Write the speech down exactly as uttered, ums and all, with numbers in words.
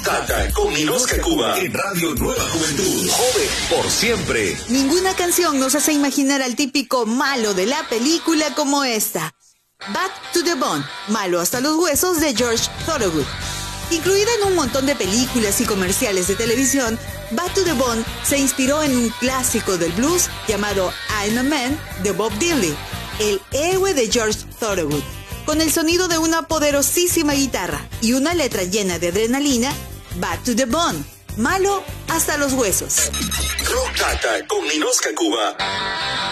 Tata con Ninosca Cuba en Radio Nueva Juventud. Joven por siempre. Ninguna canción nos hace imaginar al típico malo de la película como esta. Back to the Bone, malo hasta los huesos de George Thorogood. Incluida en un montón de películas y comerciales de televisión, Back to the Bone se inspiró en un clásico del blues llamado I'm a Man de Bob Dylan, el héroe de George Thorogood. Con el sonido de una poderosísima guitarra y una letra llena de adrenalina, Back to the Bone, malo hasta los huesos. Rock Tata con Ninosca Cuba.